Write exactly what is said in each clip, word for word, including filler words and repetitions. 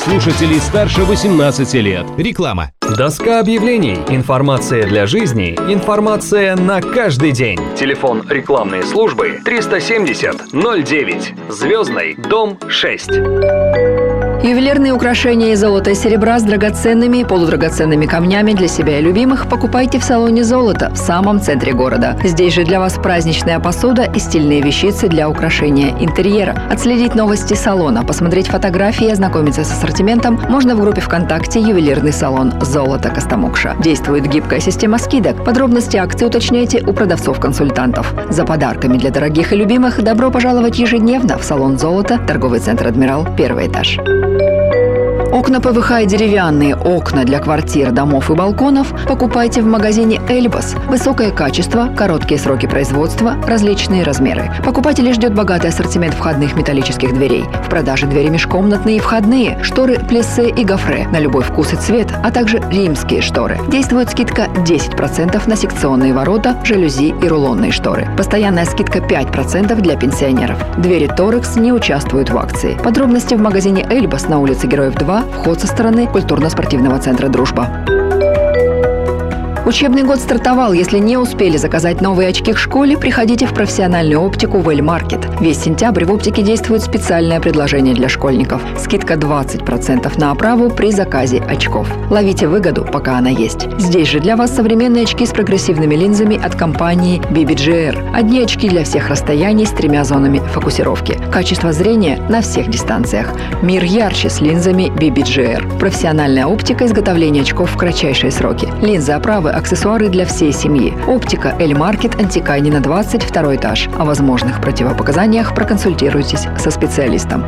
слушателей старше восемнадцати лет. Реклама. Доска объявлений. Информация для жизни. Информация на каждый день. Телефон рекламной службы триста семьдесят ноль девять. Звездный, дом шесть. Ювелирные украшения из золота и серебра с драгоценными и полудрагоценными камнями для себя и любимых покупайте в салоне «Золото» в самом центре города. Здесь же для вас праздничная посуда и стильные вещицы для украшения интерьера. Отследить новости салона, посмотреть фотографии и ознакомиться с ассортиментом можно в группе ВКонтакте «Ювелирный салон «Золото Костомукша». Действует гибкая система скидок. Подробности акции уточняйте у продавцов-консультантов. За подарками для дорогих и любимых добро пожаловать ежедневно в салон «Золото», торговый центр «Адмирал», первый этаж. Окна ПВХ и деревянные окна для квартир, домов и балконов покупайте в магазине «Эльбас». Высокое качество, короткие сроки производства, различные размеры. Покупателей ждет богатый ассортимент входных металлических дверей. В продаже двери межкомнатные и входные, шторы плессе и гофре на любой вкус и цвет, а также римские шторы. Действует скидка десять процентов на секционные ворота, жалюзи и рулонные шторы. Постоянная скидка пять процентов для пенсионеров. Двери «Торекс» не участвуют в акции. Подробности в магазине «Эльбас» на улице Героев два, вход со стороны культурно-спортивного центра «Дружба». Учебный год стартовал. Если не успели заказать новые очки к школе, приходите в профессиональную оптику «Вэль-Маркет». Весь сентябрь в оптике действует специальное предложение для школьников. Скидка двадцать процентов на оправу при заказе очков. Ловите выгоду, пока она есть. Здесь же для вас современные очки с прогрессивными линзами от компании би би джи ар. Одни очки для всех расстояний с тремя зонами фокусировки. Качество зрения на всех дистанциях. Мир ярче с линзами би би джи ар. Профессиональная оптика изготовления очков в кратчайшие сроки. Линзы, оправы, аксессуары для всей семьи. Оптика «Эль-Маркет», Антикайнина, двадцать, второй этаж. О возможных противопоказаниях проконсультируйтесь со специалистом.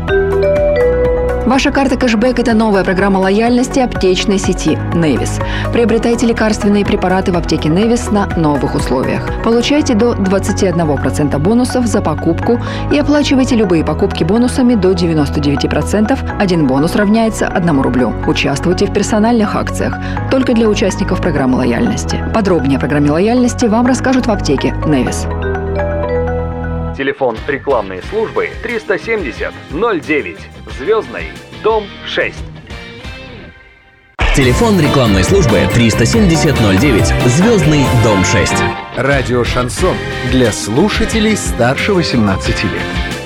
Ваша карта кэшбэк – это новая программа лояльности аптечной сети «Невис». Приобретайте лекарственные препараты в аптеке «Невис» на новых условиях. Получайте до двадцати одного процента бонусов за покупку и оплачивайте любые покупки бонусами до девяноста девяти процентов. Один бонус равняется одному рублю. Участвуйте в персональных акциях только для участников программы лояльности. Подробнее о программе лояльности вам расскажут в аптеке «Невис». Телефон рекламной службы триста семьдесят ноль девять. Звездный, дом шесть. Телефон рекламной службы триста семьдесят ноль девять. Звездный, дом шесть. Радио «Шансон» для слушателей старше восемнадцати лет.